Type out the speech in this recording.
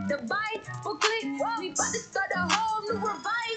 the Bible click. We about to start a whole new revival.